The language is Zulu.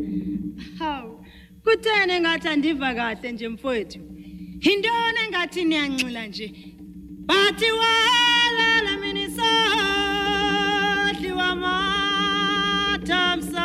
Hawu, kuthene ngathi andiva kahle nje mfowethu. Yintoni engathi niyanxila nje? Bathi wala la minisadli wamathamsa